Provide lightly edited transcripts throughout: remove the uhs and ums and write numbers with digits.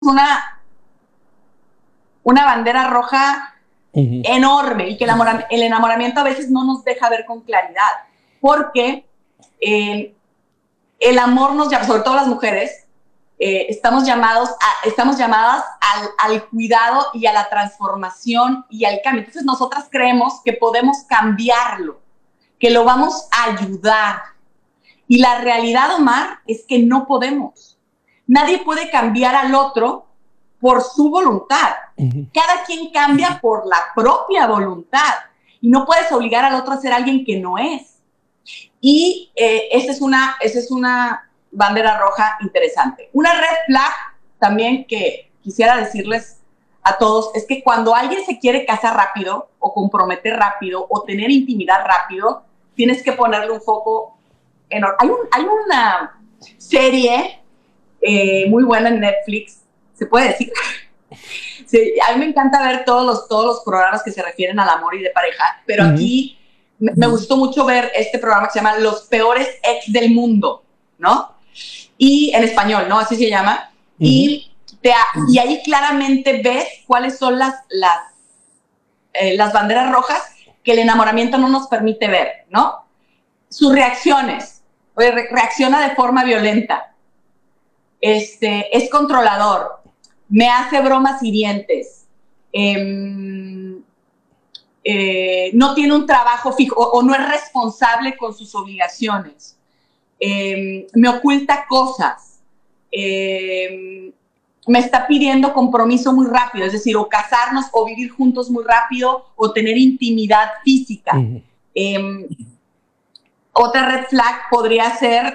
una bandera roja enorme y que el enamoramiento a veces no nos deja ver con claridad, porque el amor nos llama, sobre todo las mujeres, estamos llamadas al cuidado y a la transformación y al cambio. Entonces nosotras creemos que podemos cambiarlo, que lo vamos a ayudar. Y la realidad, Omar, es que no podemos. Nadie puede cambiar al otro por su voluntad. Cada quien cambia por la propia voluntad. Y no puedes obligar al otro a ser alguien que no es. Y esa es una bandera roja interesante. Una red flag también que quisiera decirles a todos es que cuando alguien se quiere casar rápido o comprometer rápido o tener intimidad rápido, tienes que ponerle un foco enorme. Hay una serie muy buena en Netflix, se puede decir. Sí, a mí me encanta ver todos los programas que se refieren al amor y de pareja, pero aquí me gustó mucho ver este programa que se llama Los peores ex del mundo, ¿no? Y en español, ¿no? Así se llama. Y ahí claramente ves cuáles son las banderas rojas que el enamoramiento no nos permite ver, ¿no? Sus reacciones. Reacciona de forma violenta. Es controlador. Me hace bromas hirientes. No tiene un trabajo fijo o no es responsable con sus obligaciones. Me oculta cosas. Me está pidiendo compromiso muy rápido, es decir, o casarnos o vivir juntos muy rápido o tener intimidad física. Otra red flag podría ser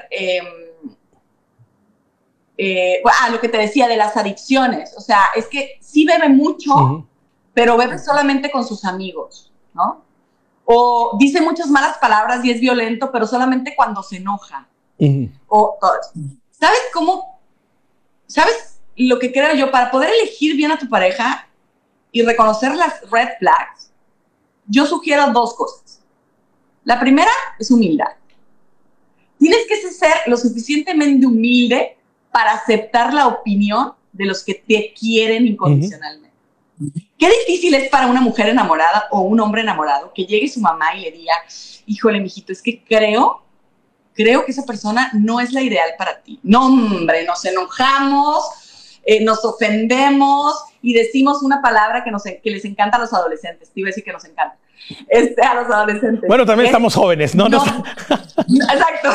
lo que te decía de las adicciones. O sea, es que sí bebe mucho, pero bebe solamente con sus amigos, ¿no? O dice muchas malas palabras y es violento, pero solamente cuando se enoja. ¿Sabes cómo? ¿Sabes lo que creo yo? Para poder elegir bien a tu pareja y reconocer las red flags, yo sugiero dos cosas. La primera es humildad. Tienes que ser lo suficientemente humilde para aceptar la opinión de los que te quieren incondicionalmente. Qué difícil es para una mujer enamorada o un hombre enamorado que llegue su mamá y le diga, híjole, mijito, es que creo que esa persona no es la ideal para ti. No, hombre, nos enojamos, nos ofendemos y decimos una palabra que les encanta a los adolescentes. Te iba a decir que nos encanta. A los adolescentes. Bueno, también estamos jóvenes, ¿no? Exacto.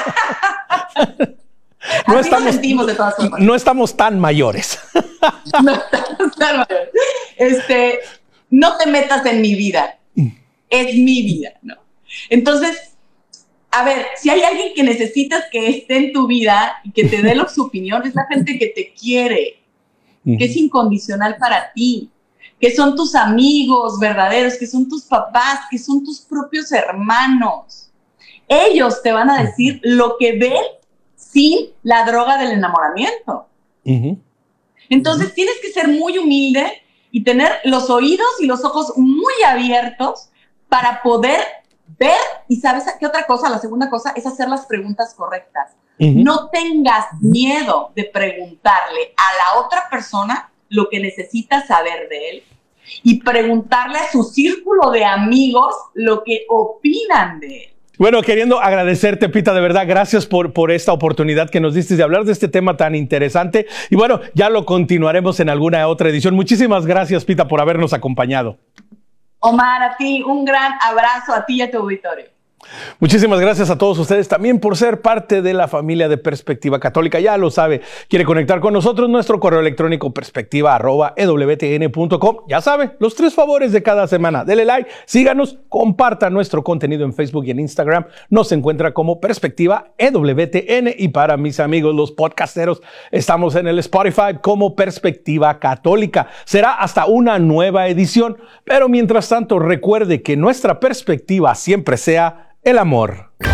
No así nos sentimos de todas formas. No estamos tan mayores. No estamos tan mayores. No te metas en mi vida. Es mi vida, ¿no? Entonces, a ver, si hay alguien que necesitas que esté en tu vida y que te dé su opinión, es la gente que te quiere, que es incondicional para ti, que son tus amigos verdaderos, que son tus papás, que son tus propios hermanos. Ellos te van a decir lo que ven sin la droga del enamoramiento. Entonces tienes que ser muy humilde y tener los oídos y los ojos muy abiertos para poder ver. Y ¿sabes qué otra cosa? La segunda cosa es hacer las preguntas correctas. No tengas miedo de preguntarle a la otra persona lo que necesita saber de él y preguntarle a su círculo de amigos lo que opinan de él. Bueno, queriendo agradecerte, Pita, de verdad, gracias por esta oportunidad que nos diste de hablar de este tema tan interesante. Y bueno, ya lo continuaremos en alguna otra edición. Muchísimas gracias, Pita, por habernos acompañado. Omar, a ti un gran abrazo, a ti y a tu auditorio. Muchísimas gracias a todos ustedes también por ser parte de la familia de Perspectiva Católica. Ya lo sabe, quiere conectar con nosotros, nuestro correo electrónico perspectiva@ewtn.com. Ya sabe, los 3 favores de cada semana. Dele like, síganos, comparta nuestro contenido en Facebook y en Instagram. Nos encuentra como Perspectiva EWTN. Y para mis amigos, los podcasteros, estamos en el Spotify como Perspectiva Católica. Será hasta una nueva edición. Pero mientras tanto, recuerde que nuestra perspectiva siempre sea el amor.